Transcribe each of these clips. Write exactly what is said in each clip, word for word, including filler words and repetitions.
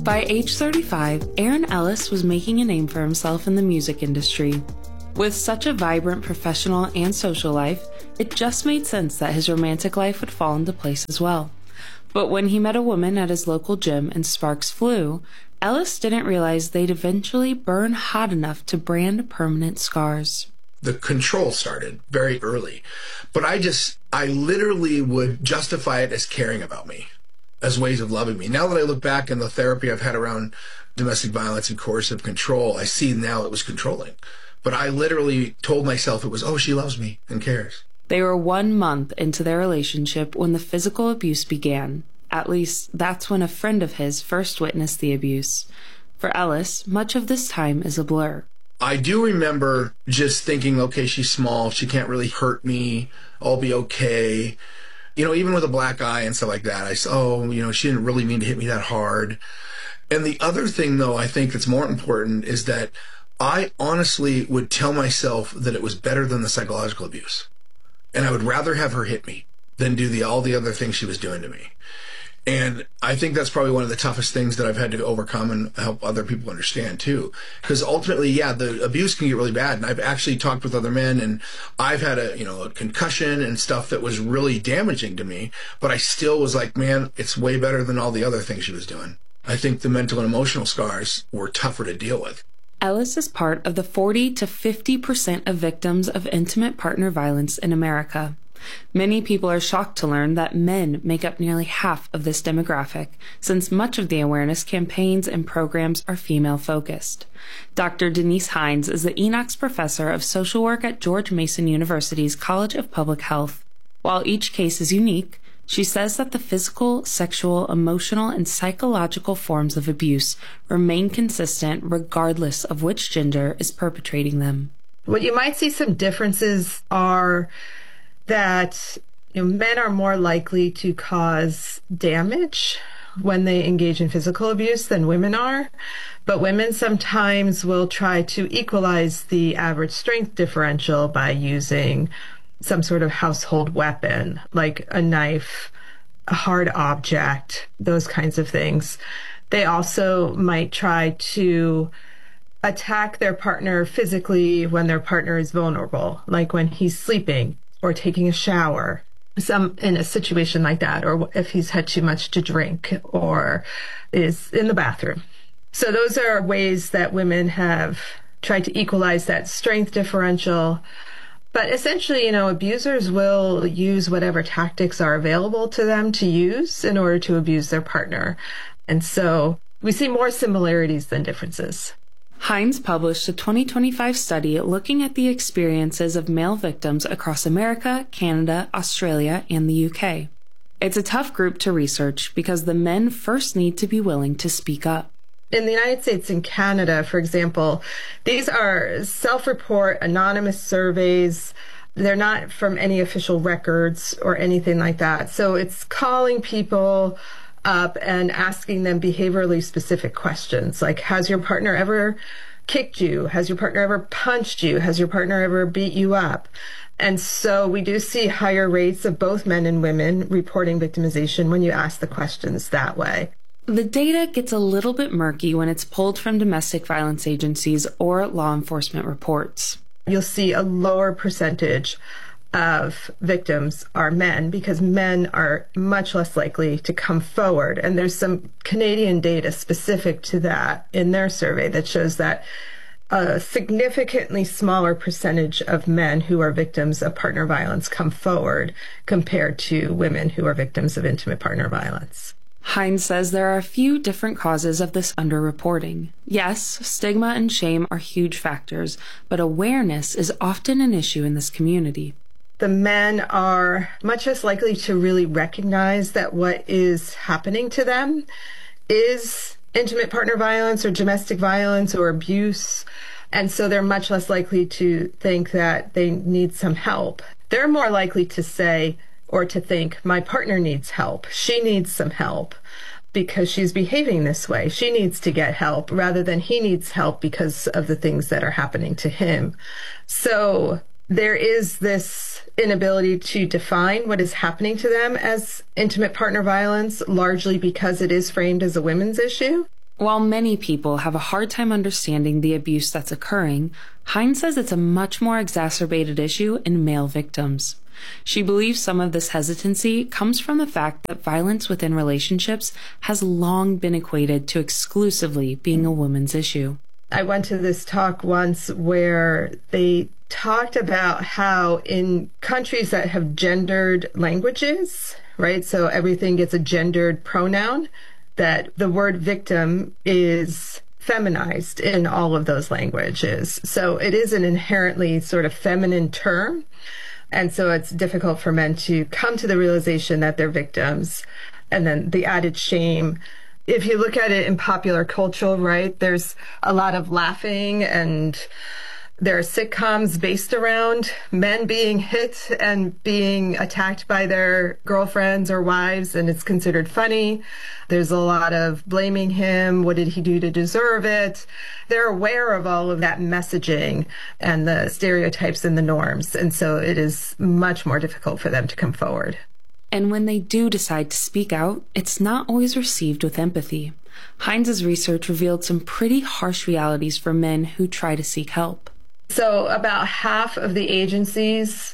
By age thirty-five, Aaron Ellis was making a name for himself in the music industry. With such a vibrant professional and social life, it just made sense that his romantic life would fall into place as well. But when he met a woman at his local gym and sparks flew, Ellis didn't realize they'd eventually burn hot enough to brand permanent scars. The control started very early, but I just, I literally would justify it as caring about me, as ways of loving me. Now that I look back in the therapy I've had around domestic violence and coercive control, I see now it was controlling. But I literally told myself it was, oh, she loves me and cares. They were one month into their relationship when the physical abuse began. At least, that's when a friend of his first witnessed the abuse. For Ellis, much of this time is a blur. I do remember just thinking, okay, she's small, she can't really hurt me, I'll be okay. You know, even with a black eye and stuff like that, I said, oh, you know, she didn't really mean to hit me that hard. And the other thing, though, I think that's more important is that I honestly would tell myself that it was better than the psychological abuse. And I would rather have her hit me than do the all the other things she was doing to me. And I think that's probably one of the toughest things that I've had to overcome and help other people understand, too. Because ultimately, yeah, the abuse can get really bad. And I've actually talked with other men, and I've had a, you know, a concussion and stuff that was really damaging to me. But I still was like, man, it's way better than all the other things she was doing. I think the mental and emotional scars were tougher to deal with. Ellis is part of the forty to fifty percent of victims of intimate partner violence in America. Many people are shocked to learn that men make up nearly half of this demographic, since much of the awareness campaigns and programs are female-focused. Doctor Denise Hines is the Enochs Professor of Social Work at George Mason University's College of Public Health. While each case is unique, she says that the physical, sexual, emotional, and psychological forms of abuse remain consistent regardless of which gender is perpetrating them. What you might see some differences are that, you know, men are more likely to cause damage when they engage in physical abuse than women are. But women sometimes will try to equalize the average strength differential by using some sort of household weapon, like a knife, a hard object, those kinds of things. They also might try to attack their partner physically when their partner is vulnerable, like when he's sleeping or taking a shower, some in a situation like that, or if he's had too much to drink or is in the bathroom. So those are ways that women have tried to equalize that strength differential. But essentially, you know, abusers will use whatever tactics are available to them to use in order to abuse their partner. And so we see more similarities than differences. Hines published a twenty twenty-five study looking at the experiences of male victims across America, Canada, Australia, and the U K. It's a tough group to research because the men first need to be willing to speak up. In the United States and Canada, for example, these are self-report, anonymous surveys. They're not from any official records or anything like that. So it's calling people up and asking them behaviorally specific questions, like, has your partner ever kicked you? Has your partner ever punched you? Has your partner ever beat you up? And so we do see higher rates of both men and women reporting victimization when you ask the questions that way. The data gets a little bit murky when it's pulled from domestic violence agencies or law enforcement reports. You'll see a lower percentage of victims are men because men are much less likely to come forward. And there's some Canadian data specific to that in their survey that shows that a significantly smaller percentage of men who are victims of partner violence come forward compared to women who are victims of intimate partner violence. Hines says there are a few different causes of this underreporting. Yes, stigma and shame are huge factors, but awareness is often an issue in this community. The men are much less likely to really recognize that what is happening to them is intimate partner violence or domestic violence or abuse. And so they're much less likely to think that they need some help. They're more likely to say or to think, my partner needs help. She needs some help because she's behaving this way. She needs to get help rather than he needs help because of the things that are happening to him. So there is this inability to define what is happening to them as intimate partner violence, largely because it is framed as a women's issue. While many people have a hard time understanding the abuse that's occurring, Hines says it's a much more exacerbated issue in male victims. She believes some of this hesitancy comes from the fact that violence within relationships has long been equated to exclusively being a woman's issue. I went to this talk once where they talked about how in countries that have gendered languages, right, so everything gets a gendered pronoun, that the word victim is feminized in all of those languages. So it is an inherently sort of feminine term. And so it's difficult for men to come to the realization that they're victims. And then the added shame. If you look at it in popular culture, right, there's a lot of laughing, and there are sitcoms based around men being hit and being attacked by their girlfriends or wives, and it's considered funny. There's a lot of blaming him. What did he do to deserve it? They're aware of all of that messaging and the stereotypes and the norms, and so it is much more difficult for them to come forward. And when they do decide to speak out, it's not always received with empathy. Hines's research revealed some pretty harsh realities for men who try to seek help. So about half of the agencies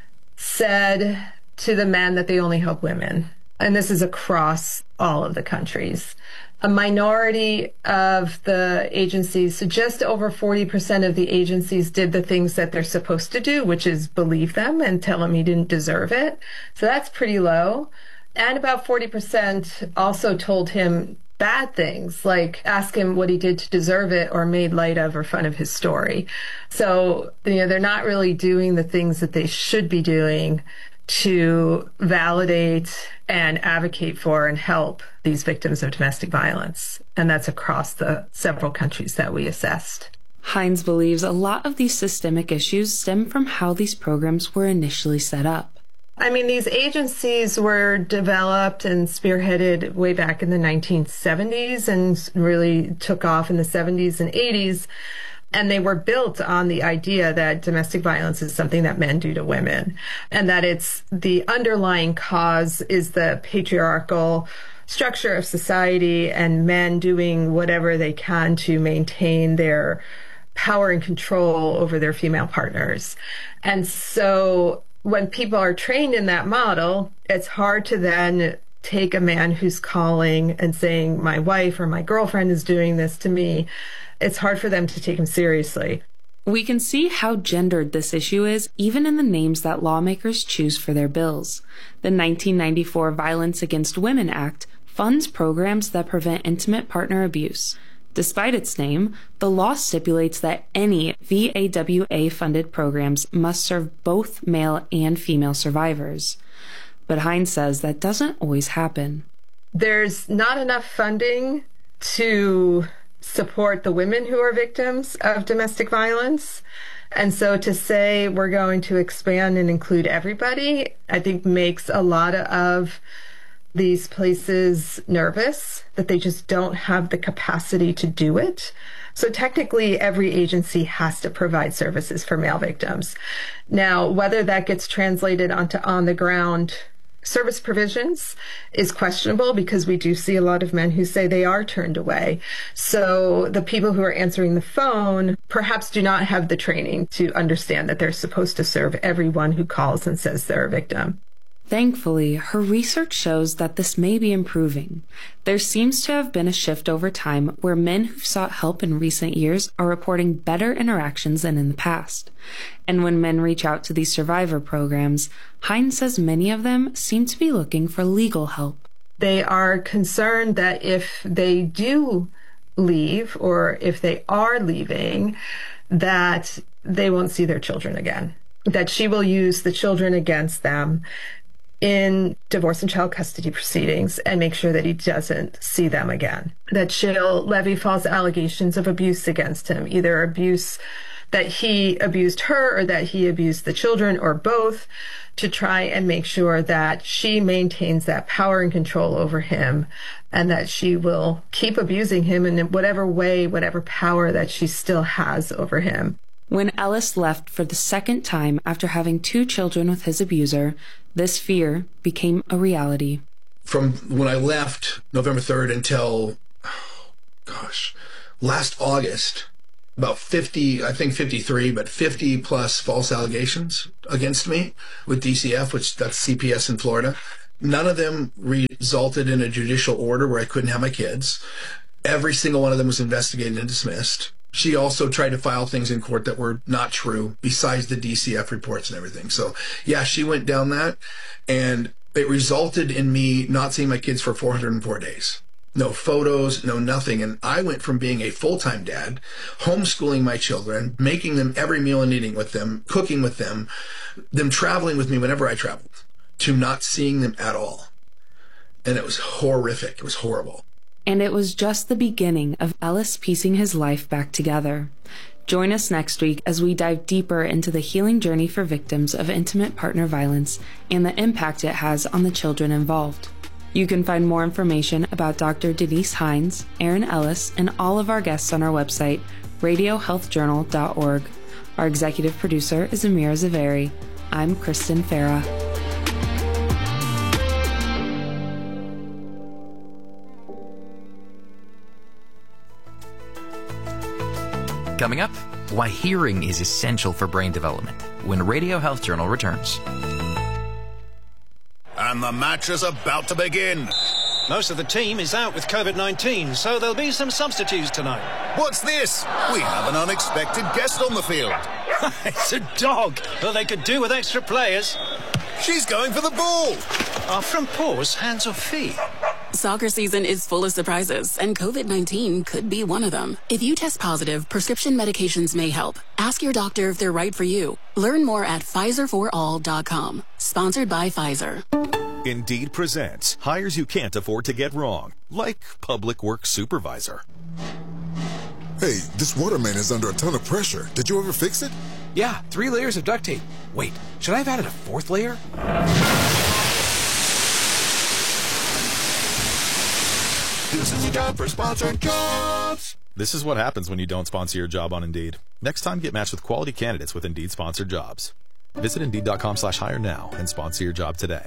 said to the men that they only help women. And this is across all of the countries. A minority of the agencies, so just over forty percent of the agencies did the things that they're supposed to do, which is believe them and tell them he didn't deserve it. So that's pretty low. And about forty percent also told him bad things, like ask him what he did to deserve it or made light of or fun of his story. So, you know, they're not really doing the things that they should be doing to validate and advocate for and help these victims of domestic violence. And that's across the several countries that we assessed. Hines believes a lot of these systemic issues stem from how these programs were initially set up. I mean, these agencies were developed and spearheaded way back in the nineteen seventies and really took off in the seventies and eighties. And they were built on the idea that domestic violence is something that men do to women, and that it's the underlying cause is the patriarchal structure of society and men doing whatever they can to maintain their power and control over their female partners. And so when people are trained in that model, it's hard to then take a man who's calling and saying, my wife or my girlfriend is doing this to me. It's hard for them to take him seriously. We can see how gendered this issue is even in the names that lawmakers choose for their bills. The nineteen ninety-four Violence Against Women Act funds programs that prevent intimate partner abuse. Despite its name, the law stipulates that any V A W A-funded programs must serve both male and female survivors. But Hines says that doesn't always happen. There's not enough funding to support the women who are victims of domestic violence. And so to say we're going to expand and include everybody, I think makes a lot of these places nervous, that they just don't have the capacity to do it. So technically, every agency has to provide services for male victims. Now, whether that gets translated onto on-the-ground service provisions is questionable, because we do see a lot of men who say they are turned away. So the people who are answering the phone perhaps do not have the training to understand that they're supposed to serve everyone who calls and says they're a victim. Thankfully, her research shows that this may be improving. There seems to have been a shift over time where men who've sought help in recent years are reporting better interactions than in the past. And when men reach out to these survivor programs, Hines says many of them seem to be looking for legal help. They are concerned that if they do leave, or if they are leaving, that they won't see their children again, that she will use the children against them in divorce and child custody proceedings and make sure that he doesn't see them again. That she'll levy false allegations of abuse against him, either abuse that he abused her or that he abused the children, or both, to try and make sure that she maintains that power and control over him, and that she will keep abusing him in whatever way, whatever power that she still has over him. When Ellis left for the second time after having two children with his abuser, this fear became a reality. From when I left November third until, oh God, gosh, last August, about fifty, I think fifty-three, but fifty plus false allegations against me with D C F, which that's C P S in Florida. None of them resulted in a judicial order where I couldn't have my kids. Every single one of them was investigated and dismissed. She also tried to file things in court that were not true, besides the D C F reports and everything. So, yeah, she went down that, and it resulted in me not seeing my kids for four hundred four days. No photos, no nothing. And I went from being a full-time dad, homeschooling my children, making them every meal and eating with them, cooking with them, them traveling with me whenever I traveled, to not seeing them at all. And it was horrific. It was horrible. And it was just the beginning of Ellis piecing his life back together. Join us next week as we dive deeper into the healing journey for victims of intimate partner violence and the impact it has on the children involved. You can find more information about Doctor Denise Hines, Aaron Ellis, and all of our guests on our website, radio health journal dot org. Our executive producer is Amira Zaveri. I'm Kristen Farah. Coming up, why hearing is essential for brain development when Radio Health Journal returns. And the match is about to begin. Most of the team is out with COVID nineteen, so there'll be some substitutes tonight. What's this? We have an unexpected guest on the field. It's a dog. Well, they could do with extra players. She's going for the ball. Are front paws hands or feet? Soccer season is full of surprises, and COVID nineteen could be one of them. If you test positive, prescription medications may help. Ask your doctor if they're right for you. Learn more at Pfizer for all dot com. Sponsored by Pfizer. Indeed presents hires you can't afford to get wrong, like public works supervisor. Hey, this water main is under a ton of pressure. Did you ever fix it? Yeah, three layers of duct tape. Wait, should I have added a fourth layer? This is a job for Sponsored Jobs. This is what happens when you don't sponsor your job on Indeed. Next time, get matched with quality candidates with Indeed sponsored jobs. Visit Indeed.com slash hire now and sponsor your job today.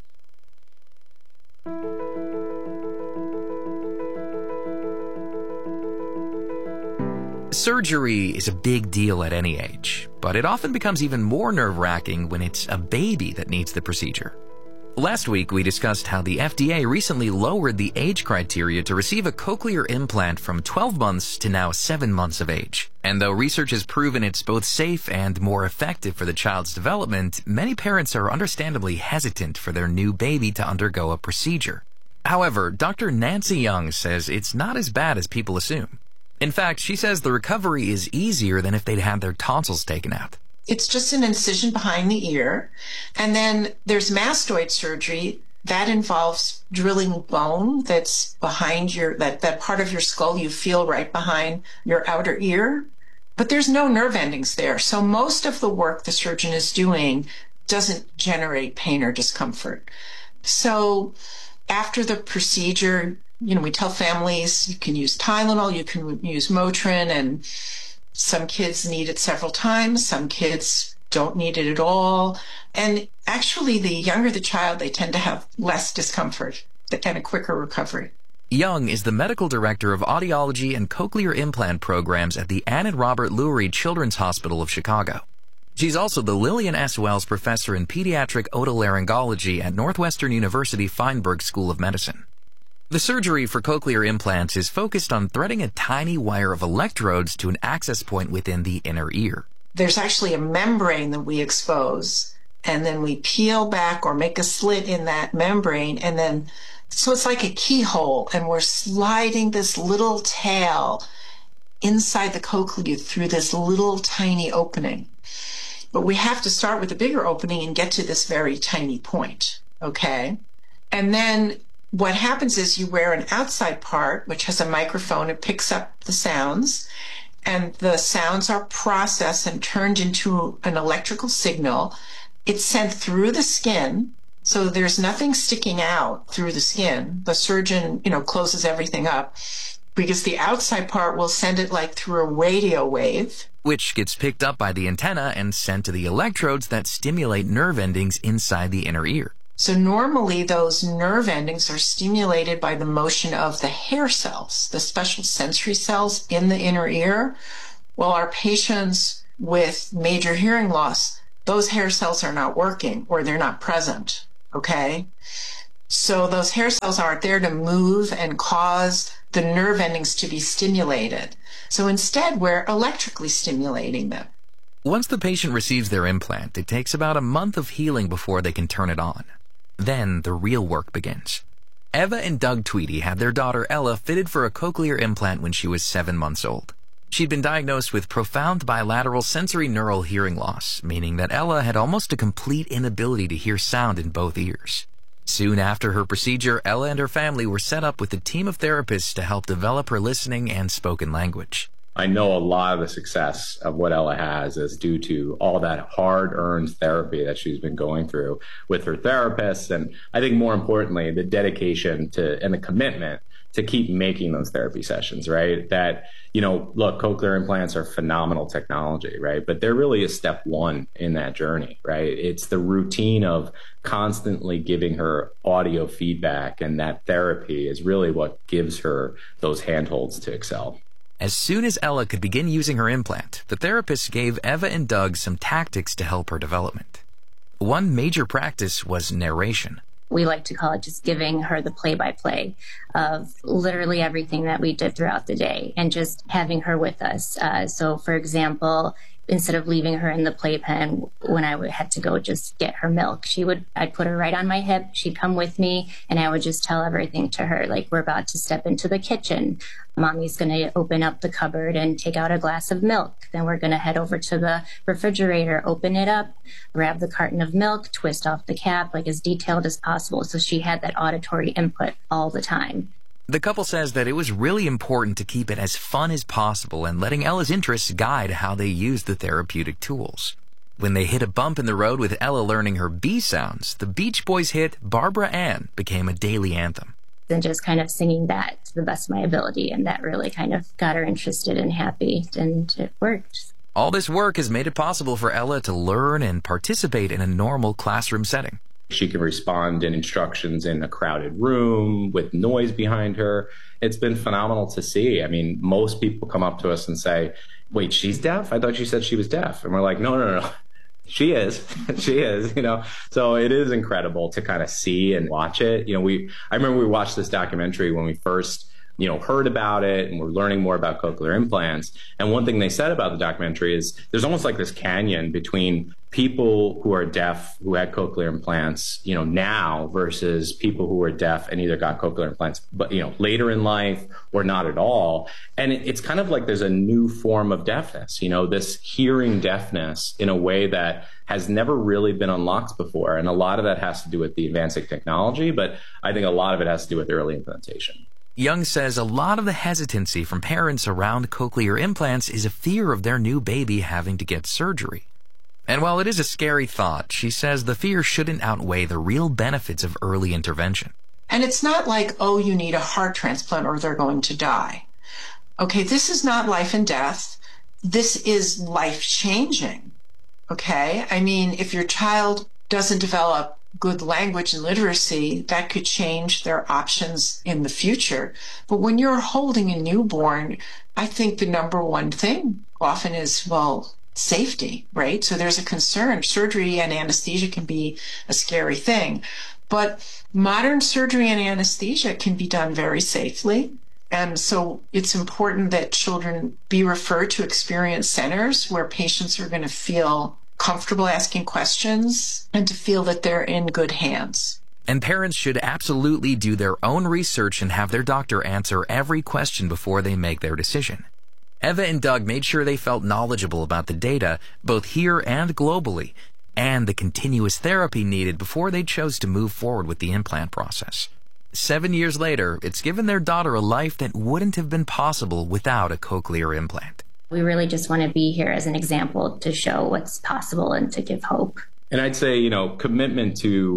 Surgery is a big deal at any age, but it often becomes even more nerve-wracking when it's a baby that needs the procedure. Last week, we discussed how the F D A recently lowered the age criteria to receive a cochlear implant from twelve months to now seven months of age. And though research has proven it's both safe and more effective for the child's development, many parents are understandably hesitant for their new baby to undergo a procedure. However, Doctor Nancy Young says it's not as bad as people assume. In fact, she says the recovery is easier than if they'd had their tonsils taken out. It's just an incision behind the ear. And then there's mastoid surgery. That involves drilling bone that's behind your, that, that part of your skull you feel right behind your outer ear. But there's no nerve endings there. So most of the work the surgeon is doing doesn't generate pain or discomfort. So after the procedure, you know, we tell families you can use Tylenol, you can use Motrin, and some kids need it several times. Some kids don't need it at all. And actually, the younger the child, they tend to have less discomfort and a quicker recovery. Young is the medical director of audiology and cochlear implant programs at the Ann and Robert Lurie Children's Hospital of Chicago. She's also the Lillian S. Wells Professor in Pediatric Otolaryngology at Northwestern University Feinberg School of Medicine. The surgery for cochlear implants is focused on threading a tiny wire of electrodes to an access point within the inner ear. There's actually a membrane that we expose, and then we peel back or make a slit in that membrane, and then, so it's like a keyhole, and we're sliding this little tail inside the cochlea through this little tiny opening. But we have to start with a bigger opening and get to this very tiny point, okay? And then what happens is you wear an outside part, which has a microphone. It picks up the sounds, and the sounds are processed and turned into an electrical signal. It's sent through the skin, so there's nothing sticking out through the skin. The surgeon, you know, closes everything up because the outside part will send it like through a radio wave, which gets picked up by the antenna and sent to the electrodes that stimulate nerve endings inside the inner ear. So normally those nerve endings are stimulated by the motion of the hair cells, the special sensory cells in the inner ear. Well, our patients with major hearing loss, those hair cells are not working or they're not present, okay? So those hair cells aren't there to move and cause the nerve endings to be stimulated. So instead, we're electrically stimulating them. Once the patient receives their implant, it takes about a month of healing before they can turn it on. Then the real work begins. Eva and Doug Tweedy had their daughter Ella fitted for a cochlear implant when she was seven months old. She'd been diagnosed with profound bilateral sensory neural hearing loss, meaning that Ella had almost a complete inability to hear sound in both ears. Soon after her procedure, Ella and her family were set up with a team of therapists to help develop her listening and spoken language. I know a lot of the success of what Ella has is due to all that hard-earned therapy that she's been going through with her therapists. And I think more importantly, the dedication to and the commitment to keep making those therapy sessions, right? That, you know, look, cochlear implants are phenomenal technology, right? But they're really a step one in that journey, right? It's the routine of constantly giving her audio feedback, and that therapy is really what gives her those handholds to excel. As soon as Ella could begin using her implant, the therapist gave Eva and Doug some tactics to help her development. One major practice was narration. We like to call it just giving her the play-by-play of literally everything that we did throughout the day and just having her with us. Uh, so, for example, instead of leaving her in the playpen when I would had to go just get her milk, she would, I'd put her right on my hip. She'd come with me and I would just tell everything to her. Like, we're about to step into the kitchen. Mommy's going to open up the cupboard and take out a glass of milk. Then we're going to head over to the refrigerator, open it up, grab the carton of milk, twist off the cap, like as detailed as possible. So she had that auditory input all the time. The couple says that it was really important to keep it as fun as possible and letting Ella's interests guide how they used the therapeutic tools. When they hit a bump in the road with Ella learning her B sounds, the Beach Boys hit Barbara Ann became a daily anthem. And just kind of singing that to the best of my ability, and that really kind of got her interested and happy, and it worked. All this work has made it possible for Ella to learn and participate in a normal classroom setting. She can respond in instructions in a crowded room with noise behind her. It's been phenomenal to see. I mean, most people come up to us and say, wait, she's deaf? I thought you said she was deaf. And we're like, no, no, no. She is. She is, you know. So it is incredible to kind of see and watch it. You know, we I remember we watched this documentary when we first, you know, heard about it and we're learning more about cochlear implants. And one thing they said about the documentary is there's almost like this canyon between people who are deaf who had cochlear implants, you know, now versus people who are deaf and either got cochlear implants, but, you know, later in life or not at all. And it, it's kind of like there's a new form of deafness, you know, this hearing deafness in a way that has never really been unlocked before. And a lot of that has to do with the advancing technology, but I think a lot of it has to do with early implementation. Young says a lot of the hesitancy from parents around cochlear implants is a fear of their new baby having to get surgery. And while it is a scary thought, she says the fear shouldn't outweigh the real benefits of early intervention. And it's not like, oh, you need a heart transplant or they're going to die. Okay, this is not life and death. This is life-changing. Okay? I mean, if your child doesn't develop good language and literacy, that could change their options in the future. But when you're holding a newborn, I think the number one thing often is, well, safety, right? So there's a concern. Surgery and anesthesia can be a scary thing, but modern surgery and anesthesia can be done very safely. And so it's important that children be referred to experience centers where patients are going to feel comfortable asking questions and to feel that they're in good hands. And parents should absolutely do their own research and have their doctor answer every question before they make their decision. Eva and Doug made sure they felt knowledgeable about the data, both here and globally, and the continuous therapy needed before they chose to move forward with the implant process. Seven years later, it's given their daughter a life that wouldn't have been possible without a cochlear implant. We really just want to be here as an example to show what's possible and to give hope. And I'd say, you know, commitment to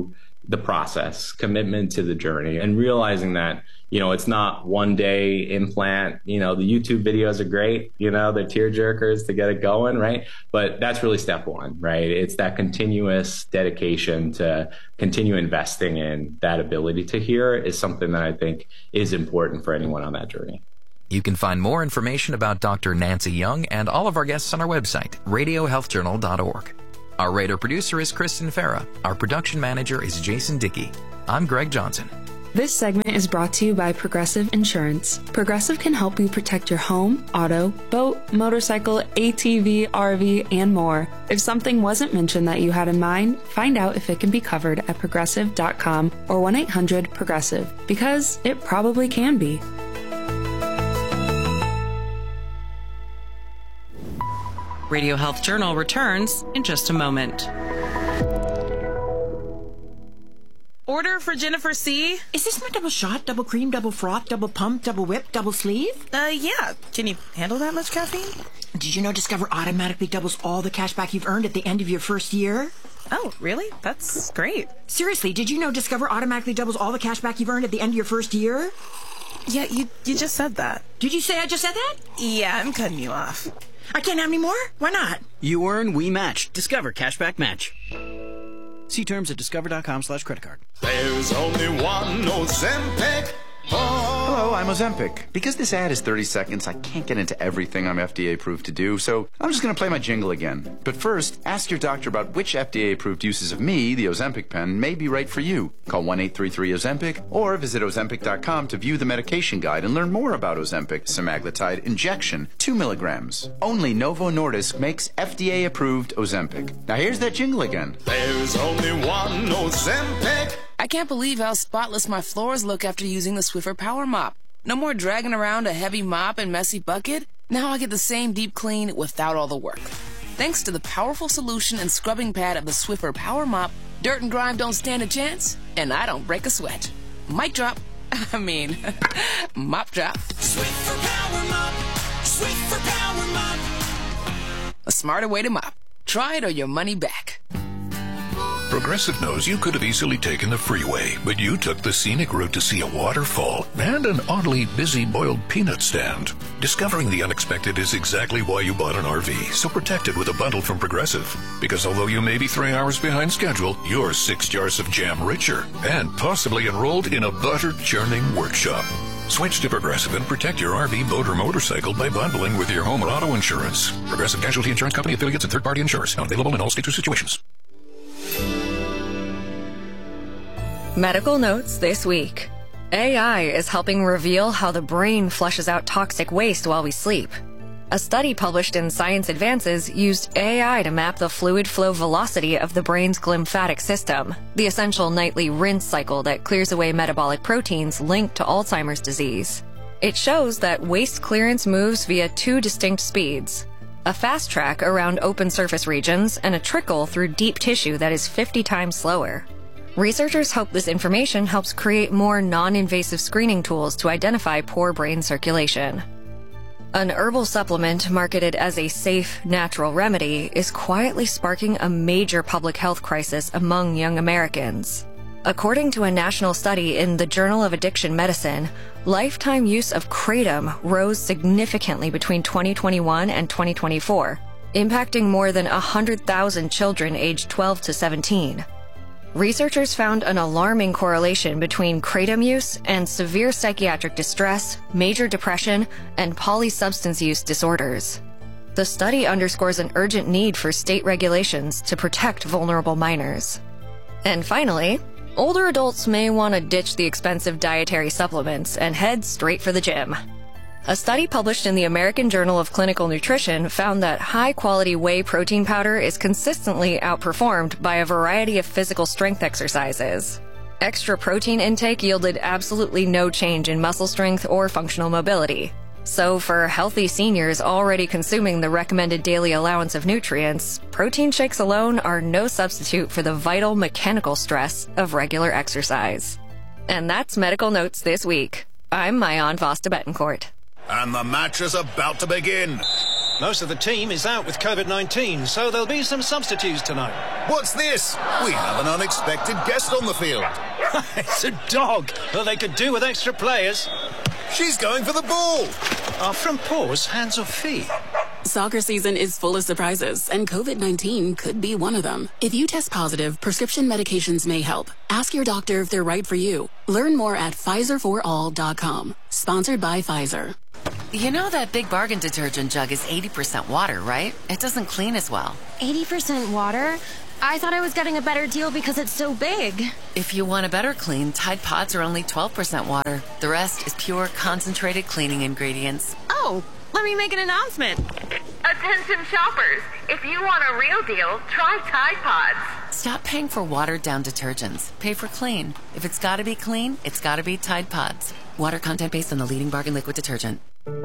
the process, commitment to the journey, and realizing that, you know, it's not one day implant. You know, the YouTube videos are great, you know, they're tear jerkers to get it going, right? But that's really step one, right? It's that continuous dedication to continue investing in that ability to hear is something that I think is important for anyone on that journey. You can find more information about Doctor Nancy Young and all of our guests on our website, radio health journal dot org. Our writer-producer is Kristen Farah. Our production manager is Jason Dickey. I'm Greg Johnson. This segment is brought to you by Progressive Insurance. Progressive can help you protect your home, auto, boat, motorcycle, A T V, R V, and more. If something wasn't mentioned that you had in mind, find out if it can be covered at progressive dot com or one eight hundred progressive, because it probably can be. Radio Health Journal returns in just a moment. Order for Jennifer C. Is this my double shot, double cream, double froth, double pump, double whip, double sleeve? Uh, yeah. Can you handle that much caffeine? Did you know Discover automatically doubles all the cash back you've earned at the end of your first year? Oh, really? That's great. Seriously, did you know Discover automatically doubles all the cash back you've earned at the end of your first year? Yeah, you, you just said that. Did you say I just said that? Yeah, I'm cutting you off. I can't have any more? Why not? You earn, we match. Discover Cashback Match. See terms at discover dot com slash credit card. There's only one Ozempic. Hello, I'm Ozempic. Because this ad is thirty seconds, I can't get into everything I'm F D A approved to do, so I'm just going to play my jingle again. But first, ask your doctor about which F D A approved uses of me, the Ozempic pen, may be right for you. Call one eight three three Ozempic or visit ozempic dot com to view the medication guide and learn more about Ozempic semaglutide injection, two milligrams. Only Novo Nordisk makes F D A approved Ozempic. Now here's that jingle again. There's only one Ozempic. I can't believe how spotless my floors look after using the Swiffer Power Mop. No more dragging around a heavy mop and messy bucket. Now I get the same deep clean without all the work. Thanks to the powerful solution and scrubbing pad of the Swiffer Power Mop, dirt and grime don't stand a chance, and I don't break a sweat. Mic drop. I mean, mop drop. Swiffer Power Mop. Swiffer Power Mop. A smarter way to mop. Try it or your money back. Progressive knows you could have easily taken the freeway, but you took the scenic route to see a waterfall and an oddly busy boiled peanut stand. Discovering the unexpected is exactly why you bought an R V, so protect it with a bundle from Progressive. Because although you may be three hours behind schedule, you're six jars of jam richer and possibly enrolled in a butter-churning workshop. Switch to Progressive and protect your R V, boat, or motorcycle by bundling with your home or auto insurance. Progressive Casualty Insurance Company affiliates and third-party insurers. Not available in all states or situations. Medical notes this week. A I is helping reveal how the brain flushes out toxic waste while we sleep. A study published in Science Advances used A I to map the fluid flow velocity of the brain's glymphatic system, the essential nightly rinse cycle that clears away metabolic proteins linked to Alzheimer's disease. It shows that waste clearance moves via two distinct speeds: a fast track around open surface regions and a trickle through deep tissue that is fifty times slower. Researchers hope this information helps create more non-invasive screening tools to identify poor brain circulation. An herbal supplement marketed as a safe, natural remedy is quietly sparking a major public health crisis among young Americans. According to a national study in the Journal of Addiction Medicine, lifetime use of kratom rose significantly between twenty twenty-one and twenty twenty-four, impacting more than one hundred thousand children aged twelve to seventeen. Researchers found an alarming correlation between kratom use and severe psychiatric distress, major depression, and polysubstance use disorders. The study underscores an urgent need for state regulations to protect vulnerable minors. And finally, older adults may want to ditch the expensive dietary supplements and head straight for the gym. A study published in the American Journal of Clinical Nutrition found that high-quality whey protein powder is consistently outperformed by a variety of physical strength exercises. Extra protein intake yielded absolutely no change in muscle strength or functional mobility. So for healthy seniors already consuming the recommended daily allowance of nutrients, protein shakes alone are no substitute for the vital mechanical stress of regular exercise. And that's Medical Notes this week. I'm Mayan Vosta Betancourt. And the match is about to begin. Most of the team is out with COVID nineteen, so there'll be some substitutes tonight. What's this? We have an unexpected guest on the field. It's a dog. Well, they could do with extra players. She's going for the ball. Are from paws, hands or feet? Soccer season is full of surprises, and COVID nineteen could be one of them. If you test positive, prescription medications may help. Ask your doctor if they're right for you. Learn more at Pfizer for all dot com. Sponsored by Pfizer. You know that Big Bargain detergent jug is eighty percent water, right? It doesn't clean as well. eighty percent water? I thought I was getting a better deal because it's so big. If you want a better clean, Tide Pods are only twelve percent water. The rest is pure, concentrated cleaning ingredients. Oh, let me make an announcement. Attention shoppers, if you want a real deal, try Tide Pods. Stop paying for watered-down detergents. Pay for clean. If it's gotta be clean, it's gotta be Tide Pods. Water content based on the leading bargain liquid detergent.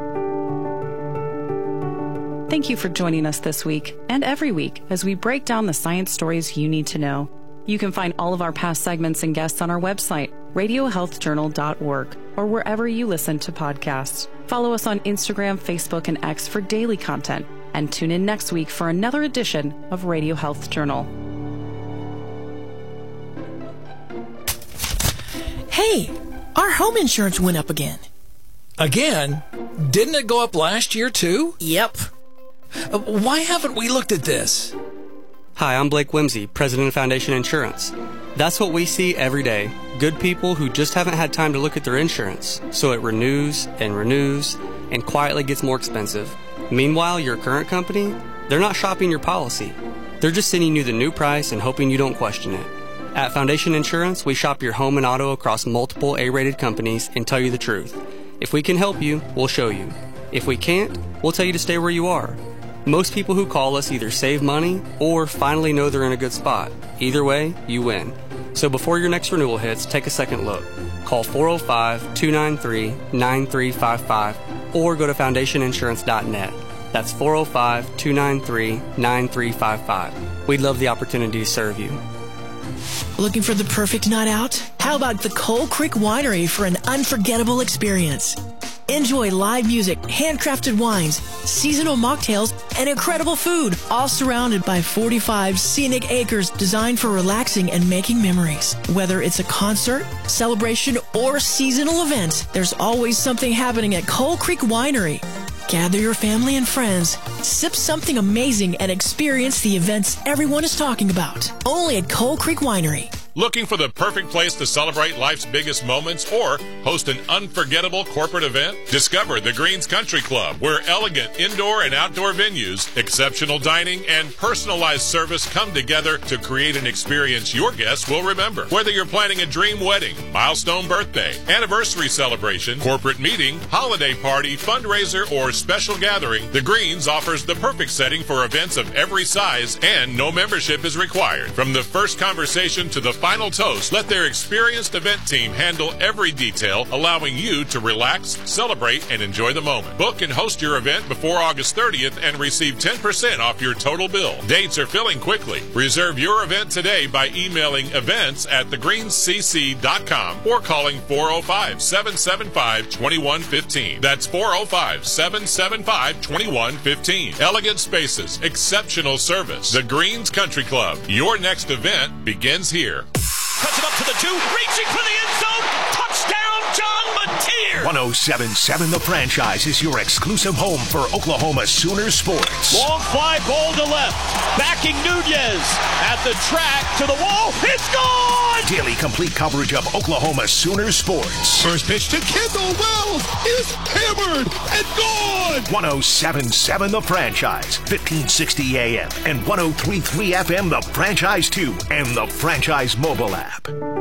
Thank you for joining us this week and every week as we break down the science stories you need to know. You can find all of our past segments and guests on our website, radio health journal dot org, or wherever you listen to podcasts. Follow us on Instagram, Facebook, and X for daily content, and tune in next week for another edition of Radio Health Journal. Hey, our home insurance went up again. Again? Didn't it go up last year too? Yep. Uh, why haven't we looked at this? Hi, I'm Blake Whimsy, President of Foundation Insurance. That's what we see every day. Good people who just haven't had time to look at their insurance. So it renews and renews and quietly gets more expensive. Meanwhile, your current company, they're not shopping your policy. They're just sending you the new price and hoping you don't question it. At Foundation Insurance, we shop your home and auto across multiple A-rated companies and tell you the truth. If we can help you, we'll show you. If we can't, we'll tell you to stay where you are. Most people who call us either save money or finally know they're in a good spot. Either way, you win. So before your next renewal hits, take a second look. Call four oh five, two nine three, nine three five five or go to foundation insurance dot net. That's four oh five, two nine three, nine three five five. We'd love the opportunity to serve you. Looking for the perfect night out? How about the Coal Creek Winery for an unforgettable experience? Enjoy live music, handcrafted wines, seasonal mocktails, and incredible food, all surrounded by forty-five scenic acres designed for relaxing and making memories. Whether it's a concert, celebration, or seasonal event, there's always something happening at Coal Creek Winery. Gather your family and friends, sip something amazing, and experience the events everyone is talking about. Only at Coal Creek Winery. Looking for the perfect place to celebrate life's biggest moments or host an unforgettable corporate event? Discover the Greens Country Club, where elegant indoor and outdoor venues, exceptional dining, and personalized service come together to create an experience your guests will remember. Whether you're planning a dream wedding, milestone birthday, anniversary celebration, corporate meeting, holiday party, fundraiser, or special gathering, the Greens offers the perfect setting for events of every size, and no membership is required. From the first conversation to the final toast, let their experienced event team handle every detail, allowing you to relax, celebrate, and enjoy the moment. Book and host your event before August thirtieth and receive ten percent off your total bill. Dates are filling quickly. Reserve your event today by emailing events at the greens c c dot com or calling four oh five, seven seven five, two one one five. That's four oh five, seven seven five, two one one five. Elegant spaces, exceptional service. The Greens Country Club. Your next event begins here. Cuts it up to the two, reaching for the end zone. Touchdown, John Mateer. one oh seven point seven The Franchise is your exclusive home for Oklahoma Sooners sports. Long fly, ball to left. Backing Nunez at the track to the wall. It's gone! Daily complete coverage of Oklahoma Sooners sports. First pitch to Kendall Wells is hammered and gone! one oh seven point seven The Franchise, fifteen sixty A M and one oh three point three F M The Franchise two and the Franchise mobile app.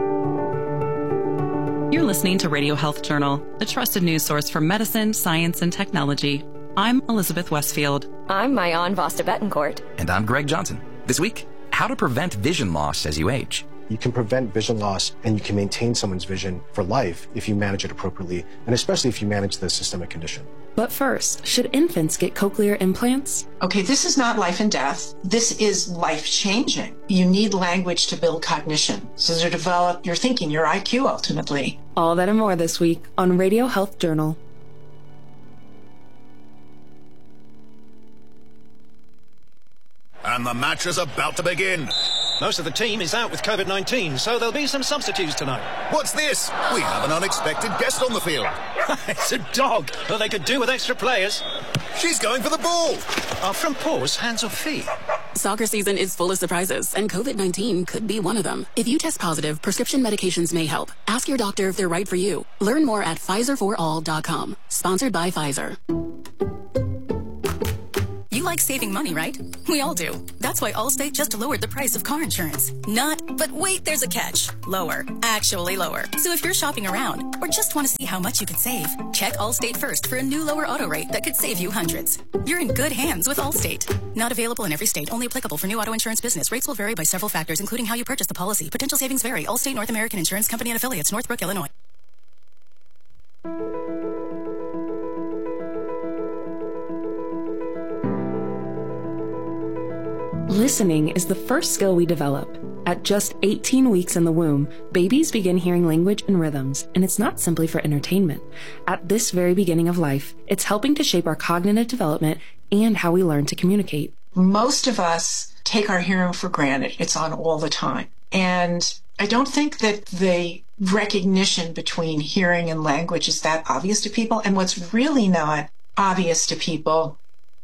You're listening to Radio Health Journal, a trusted news source for medicine, science, and technology. I'm Elizabeth Westfield. I'm Mayan Vasta Betancourt. And I'm Greg Johnson. This week, how to prevent vision loss as you age. You can prevent vision loss and you can maintain someone's vision for life if you manage it appropriately, and especially if you manage the systemic condition. But first, should infants get cochlear implants? Okay, this is not life and death. This is life-changing. You need language to build cognition, so to develop your thinking, your I Q ultimately. All that and more this week on Radio Health Journal. And the match is about to begin. Most of the team is out with COVID nineteen, so there'll be some substitutes tonight. What's this? We have an unexpected guest on the field. It's a dog, but they could do with extra players. She's going for the ball. Are front paws hands or feet? Soccer season is full of surprises, and COVID nineteen could be one of them. If you test positive, prescription medications may help. Ask your doctor if they're right for you. Learn more at Pfizer for all dot com. Sponsored by Pfizer. You like saving money, right? We all do. That's why Allstate just lowered the price of car insurance. Not, but wait, there's a catch. Lower. Actually lower. So if you're shopping around or just want to see how much you could save, check Allstate first for a new lower auto rate that could save you hundreds. You're in good hands with Allstate. Not available in every state. Only applicable for new auto insurance business. Rates will vary by several factors, including how you purchase the policy. Potential savings vary. Allstate North American Insurance Company and Affiliates, Northbrook, Illinois. Listening is the first skill we develop. At just eighteen weeks in the womb, babies begin hearing language and rhythms, and it's not simply for entertainment. At this very beginning of life, it's helping to shape our cognitive development and how we learn to communicate. Most of us take our hearing for granted. It's on all the time. And I don't think that the recognition between hearing and language is that obvious to people. And what's really not obvious to people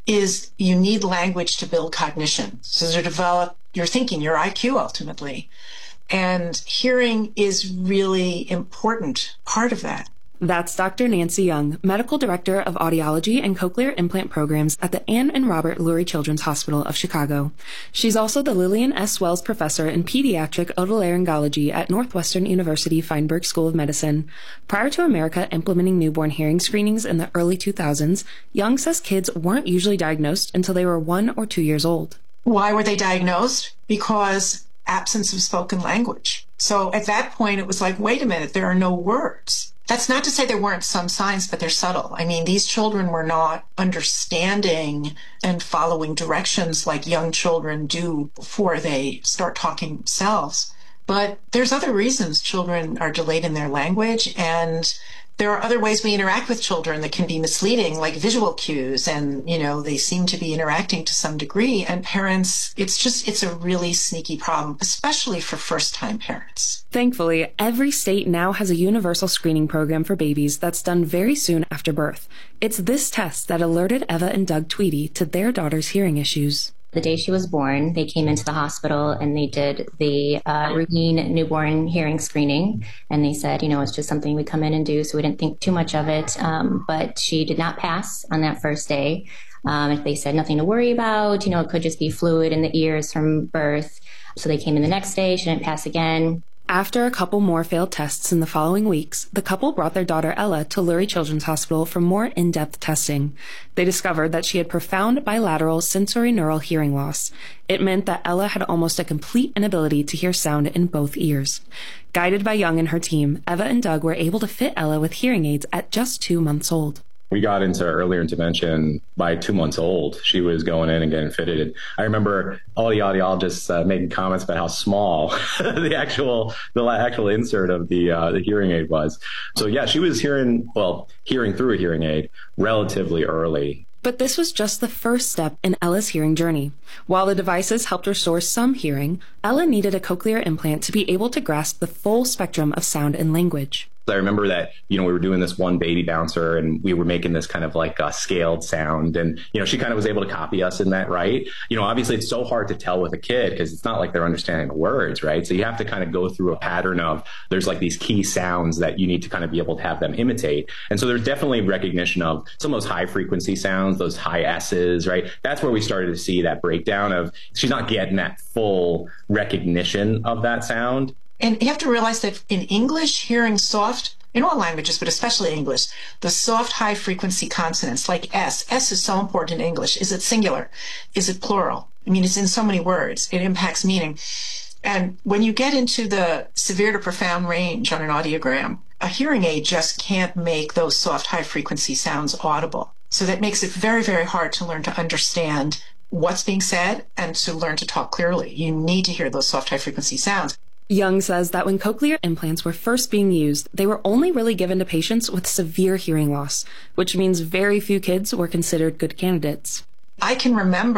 is you need language to build cognition, so to develop your thinking, your I Q ultimately. And hearing is really important part of that. That's Doctor Nancy Young, Medical Director of Audiology and Cochlear Implant Programs at the Ann and Robert Lurie Children's Hospital of Chicago. She's also the Lillian S. Wells Professor in Pediatric Otolaryngology at Northwestern University Feinberg School of Medicine. Prior to America implementing newborn hearing screenings in the early two thousands, Young says kids weren't usually diagnosed until they were one or two years old. Why were they diagnosed? Because absence of spoken language. So at that point, it was like, wait a minute, there are no words. That's not to say there weren't some signs, but they're subtle. I mean, these children were not understanding and following directions like young children do before they start talking themselves. But there's other reasons children are delayed in their language, and there are other ways we interact with children that can be misleading, like visual cues, and, you know, they seem to be interacting to some degree. And parents, it's just, it's a really sneaky problem, especially for first-time parents. Thankfully, every state now has a universal screening program for babies that's done very soon after birth. It's this test that alerted Eva and Doug Tweedy to their daughter's hearing issues. The day she was born, they came into the hospital and they did the uh, routine newborn hearing screening. And they said, you know, it's just something we come in and do, so we didn't think too much of it. Um, but she did not pass on that first day. Um, they said nothing to worry about. You know, it could just be fluid in the ears from birth. So they came in the next day. She didn't pass again. After a couple more failed tests in the following weeks, the couple brought their daughter Ella to Lurie Children's Hospital for more in-depth testing. They discovered that she had profound bilateral sensorineural hearing loss. It meant that Ella had almost a complete inability to hear sound in both ears. Guided by Young and her team, Eva and Doug were able to fit Ella with hearing aids at just two months old. We got into earlier intervention by two months old. She was going in and getting fitted. I remember all the audiologists uh, making comments about how small the actual the actual insert of the uh, the hearing aid was. So yeah, she was hearing well hearing through a hearing aid relatively early. But this was just the first step in Ella's hearing journey. While the devices helped restore some hearing, Ella needed a cochlear implant to be able to grasp the full spectrum of sound and language. I remember that, you know, we were doing this one baby bouncer and we were making this kind of like a scaled sound. And, you know, she kind of was able to copy us in that, right? You know, obviously it's so hard to tell with a kid because it's not like they're understanding the words, right? So you have to kind of go through a pattern of there's like these key sounds that you need to kind of be able to have them imitate. And so there's definitely recognition of some of those high frequency sounds, those high S's, right? That's where we started to see that breakdown of she's not getting that full recognition of that sound. And you have to realize that in English, hearing soft, in all languages, but especially English, the soft high frequency consonants like S. S is so important in English. Is it singular? Is it plural? I mean, it's in so many words. It impacts meaning. And when you get into the severe to profound range on an audiogram, a hearing aid just can't make those soft high frequency sounds audible. So that makes it very, very hard to learn to understand what's being said and to learn to talk clearly. You need to hear those soft high frequency sounds. Young says that when cochlear implants were first being used, they were only really given to patients with severe hearing loss, which means very few kids were considered good candidates. I can remember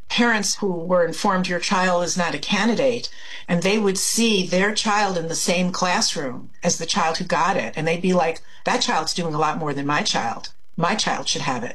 parents who were informed your child is not a candidate, and they would see their child in the same classroom as the child who got it, and they'd be like, that child's doing a lot more than my child. My child should have it.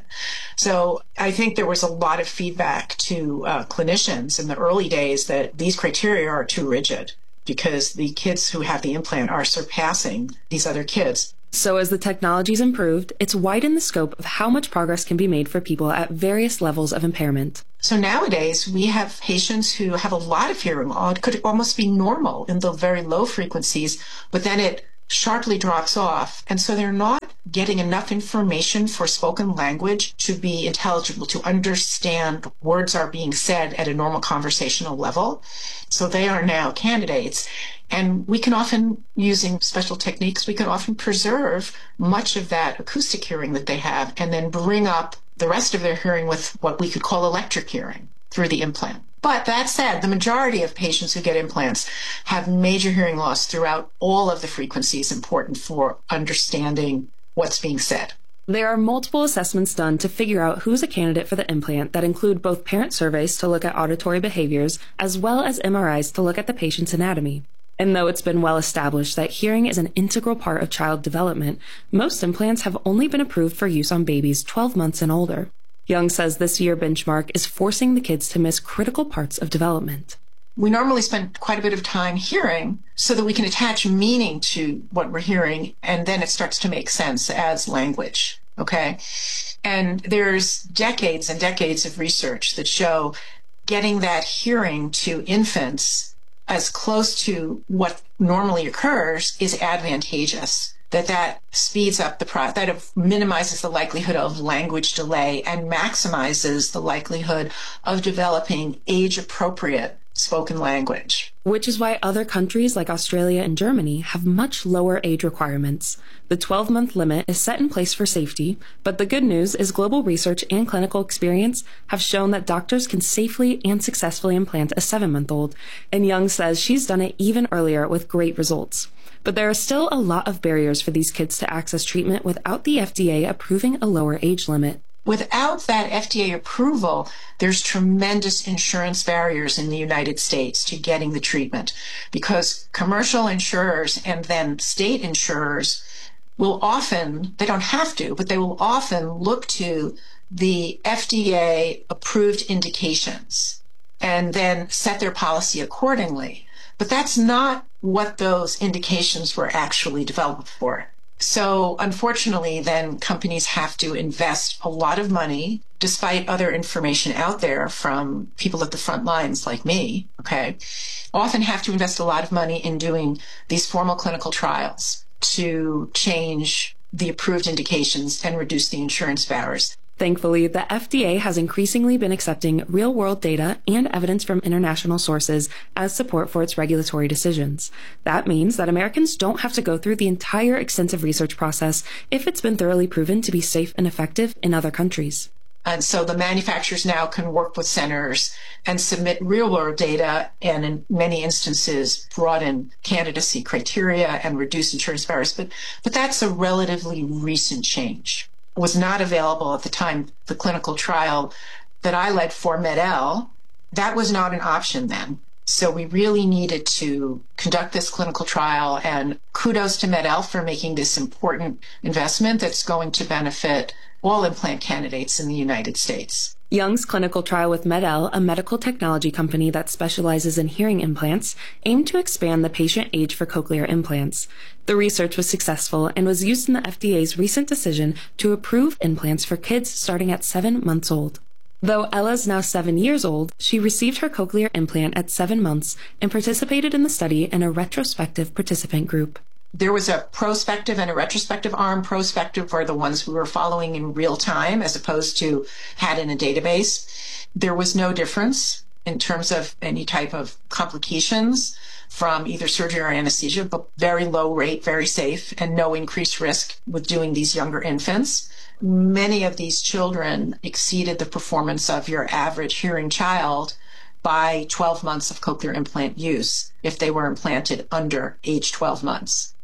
So I think there was a lot of feedback to uh, clinicians in the early days that these criteria are too rigid because the kids who have the implant are surpassing these other kids. So as the technology's improved, it's widened the scope of how much progress can be made for people at various levels of impairment. So nowadays, we have patients who have a lot of hearing. It could almost be normal in the very low frequencies, but then it sharply drops off. And so they're not getting enough information for spoken language to be intelligible, to understand words are being said at a normal conversational level. So they are now candidates. And we can often, using special techniques, we can often preserve much of that acoustic hearing that they have and then bring up the rest of their hearing with what we could call electric hearing through the implant. But that said, the majority of patients who get implants have major hearing loss throughout all of the frequencies important for understanding what's being said. There are multiple assessments done to figure out who's a candidate for the implant that include both parent surveys to look at auditory behaviors as well as M R Is to look at the patient's anatomy. And though it's been well established that hearing is an integral part of child development, most implants have only been approved for use on babies twelve months and older. Young says this year benchmark is forcing the kids to miss critical parts of development. We normally spend quite a bit of time hearing so that we can attach meaning to what we're hearing, and then it starts to make sense as language, okay? And there's decades and decades of research that show getting that hearing to infants as close to what normally occurs is advantageous. That that speeds up the process, that minimizes the likelihood of language delay and maximizes the likelihood of developing age-appropriate spoken language. Which is why other countries like Australia and Germany have much lower age requirements. The twelve-month limit is set in place for safety, but the good news is global research and clinical experience have shown that doctors can safely and successfully implant a seven-month-old, and Young says she's done it even earlier with great results. But there are still a lot of barriers for these kids to access treatment without the F D A approving a lower age limit. Without that F D A approval, there's tremendous insurance barriers in the United States to getting the treatment because commercial insurers and then state insurers will often, they don't have to, but they will often look to the F D A approved indications and then set their policy accordingly. But that's not what those indications were actually developed for. So unfortunately, then companies have to invest a lot of money, despite other information out there from people at the front lines like me, okay, often have to invest a lot of money in doing these formal clinical trials to change the approved indications and reduce the insurance barriers. Thankfully, the F D A has increasingly been accepting real-world data and evidence from international sources as support for its regulatory decisions. That means that Americans don't have to go through the entire extensive research process if it's been thoroughly proven to be safe and effective in other countries. And so the manufacturers now can work with centers and submit real-world data and in many instances broaden candidacy criteria and reduce insurance barriers. But, but that's a relatively recent change. Was not available at the time the clinical trial that I led for MED-EL. That was not an option then. So we really needed to conduct this clinical trial, and kudos to MED-EL for making this important investment that's going to benefit all implant candidates in the United States. Young's clinical trial with MED-EL, a medical technology company that specializes in hearing implants, aimed to expand the patient age for cochlear implants. The research was successful and was used in the F D A's recent decision to approve implants for kids starting at seven months old. Though Ella's now seven years old, she received her cochlear implant at seven months and participated in the study in a retrospective participant group. There was a prospective and a retrospective arm. Prospective were the ones we were following in real time as opposed to had in a database. There was no difference in terms of any type of complications from either surgery or anesthesia, but very low rate, very safe, and no increased risk with doing these younger infants. Many of these children exceeded the performance of your average hearing child by twelve months of cochlear implant use if they were implanted under age twelve months.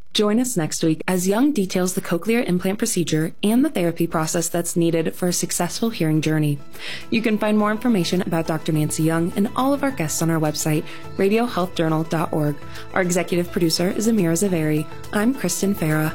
Join us next week as Young details the cochlear implant procedure and the therapy process that's needed for a successful hearing journey. You can find more information about Doctor Nancy Young and all of our guests on our website, radio health journal dot org. Our executive producer is Amira Zaveri. I'm Kristen Farah.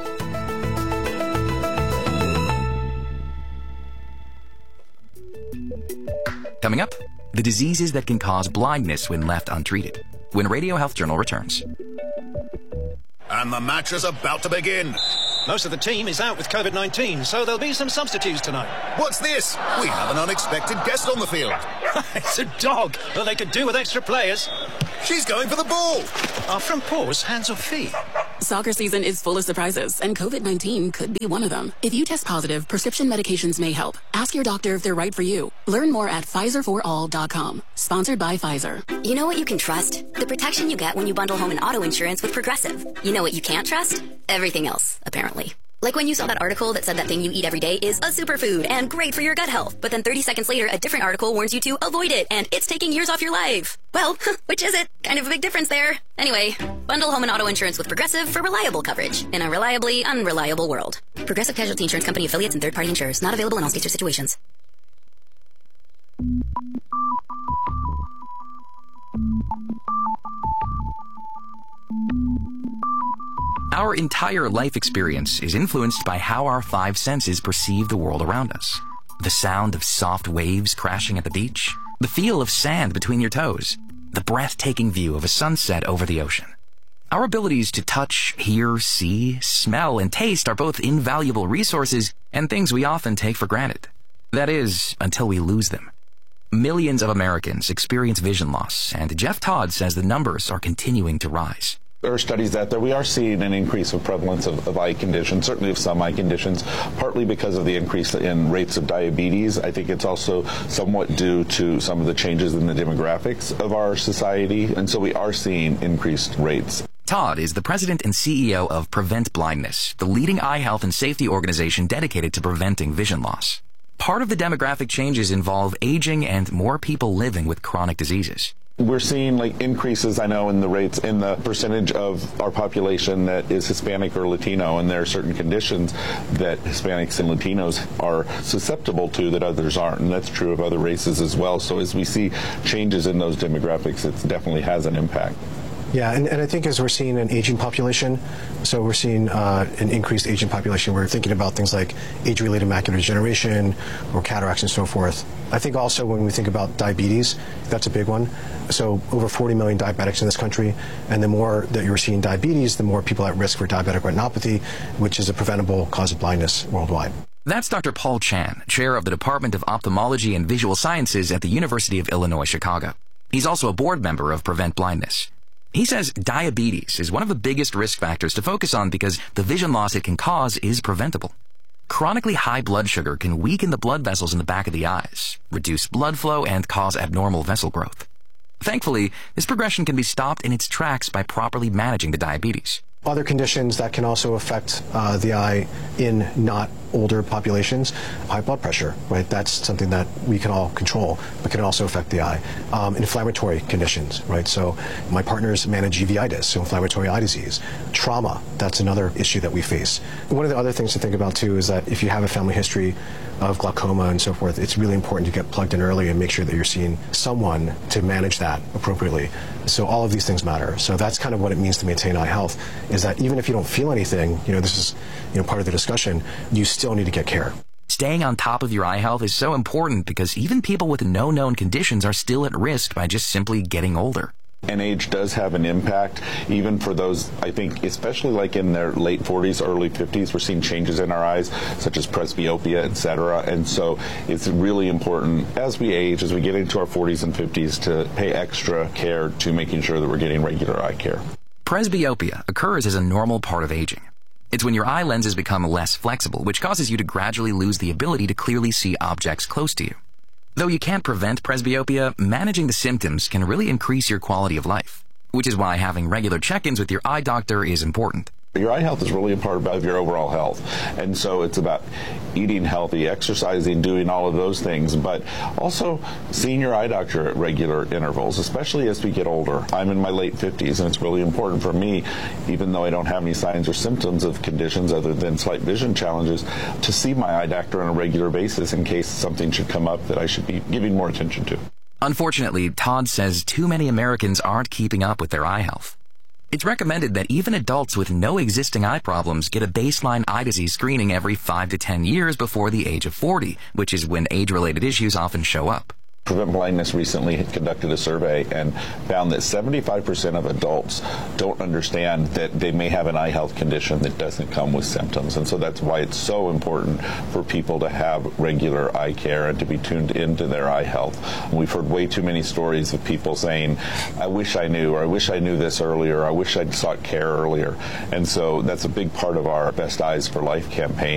Coming up, the diseases that can cause blindness when left untreated, when Radio Health Journal returns. And the match is about to begin. Most of the team is out with COVID nineteen, so there'll be some substitutes tonight. What's this? We have an unexpected guest on the field. It's a dog. Well, they could do with extra players. She's going for the ball. Are front paws hands or feet? Soccer season is full of surprises, and COVID nineteen could be one of them. If you test positive, prescription medications may help. Ask your doctor if they're right for you. Learn more at Pfizer for all dot com. Sponsored by Pfizer. You know what you can trust? The protection you get when you bundle home and auto insurance with Progressive. You know what you can't trust? Everything else, apparently. Like when you saw that article that said that thing you eat every day is a superfood and great for your gut health, but then thirty seconds later, a different article warns you to avoid it, and it's taking years off your life. Well, which is it? Kind of a big difference there. Anyway, bundle home and auto insurance with Progressive for reliable coverage in a reliably unreliable world. Progressive Casualty Insurance Company affiliates and third-party insurers. Not available in all states or situations. Our entire life experience is influenced by how our five senses perceive the world around us. The sound of soft waves crashing at the beach, the feel of sand between your toes, the breathtaking view of a sunset over the ocean. Our abilities to touch, hear, see, smell, and taste are both invaluable resources and things we often take for granted. That is, until we lose them. Millions of Americans experience vision loss, and Jeff Todd says the numbers are continuing to rise. There are studies out there. We are seeing an increase of prevalence of, of eye conditions, certainly of some eye conditions, partly because of the increase in rates of diabetes. I think it's also somewhat due to some of the changes in the demographics of our society, and so we are seeing increased rates. Todd is the president and C E O of Prevent Blindness, the leading eye health and safety organization dedicated to preventing vision loss. Part of the demographic changes involve aging and more people living with chronic diseases. We're seeing like increases, I know, in the rates in the percentage of our population that is Hispanic or Latino, and there are certain conditions that Hispanics and Latinos are susceptible to that others aren't, and that's true of other races as well. So as we see changes in those demographics, it definitely has an impact. Yeah, and, and I think as we're seeing an aging population, so we're seeing uh, an increased aging population, we're thinking about things like age-related macular degeneration or cataracts and so forth. I think also when we think about diabetes, that's a big one. So over forty million diabetics in this country, and the more that you're seeing diabetes, the more people at risk for diabetic retinopathy, which is a preventable cause of blindness worldwide. That's Doctor Paul Chan, chair of the Department of Ophthalmology and Visual Sciences at the University of Illinois, Chicago. He's also a board member of Prevent Blindness. He says diabetes is one of the biggest risk factors to focus on because the vision loss it can cause is preventable. Chronically high blood sugar can weaken the blood vessels in the back of the eyes, reduce blood flow, and cause abnormal vessel growth. Thankfully, this progression can be stopped in its tracks by properly managing the diabetes. Other conditions that can also affect uh, the eye in not older populations, high blood pressure, right? That's something that we can all control, but can also affect the eye. Um, inflammatory conditions, right? So my partners manage uveitis, so inflammatory eye disease. Trauma, that's another issue that we face. One of the other things to think about too is that if you have a family history of glaucoma and so forth, it's really important to get plugged in early and make sure that you're seeing someone to manage that appropriately. So all of these things matter. So that's kind of what it means to maintain eye health, is that even if you don't feel anything, you know, this is, you know, part of the discussion, you still need to get care. Staying on top of your eye health is so important because even people with no known conditions are still at risk by just simply getting older. And age does have an impact, even for those, I think, especially like in their late forties, early fifties, we're seeing changes in our eyes, such as presbyopia, et cetera. And so it's really important as we age, as we get into our forties and fifties, to pay extra care to making sure that we're getting regular eye care. Presbyopia occurs as a normal part of aging. It's when your eye lenses become less flexible, which causes you to gradually lose the ability to clearly see objects close to you. Though you can't prevent presbyopia, managing the symptoms can really increase your quality of life, which is why having regular check-ins with your eye doctor is important. Your eye health is really a part of your overall health. And so it's about eating healthy, exercising, doing all of those things, but also seeing your eye doctor at regular intervals, especially as we get older. I'm in my late fifties, and it's really important for me, even though I don't have any signs or symptoms of conditions other than slight vision challenges, to see my eye doctor on a regular basis in case something should come up that I should be giving more attention to. Unfortunately, Todd says too many Americans aren't keeping up with their eye health. It's recommended that even adults with no existing eye problems get a baseline eye disease screening every five to ten years before the age of forty, which is when age-related issues often show up. Prevent Blindness recently conducted a survey and found that seventy-five percent of adults don't understand that they may have an eye health condition that doesn't come with symptoms. And so that's why it's so important for people to have regular eye care and to be tuned into their eye health. We've heard way too many stories of people saying, I wish I knew, or I wish I knew this earlier, or I wish I'd sought care earlier. And so that's a big part of our Best Eyes for Life campaign.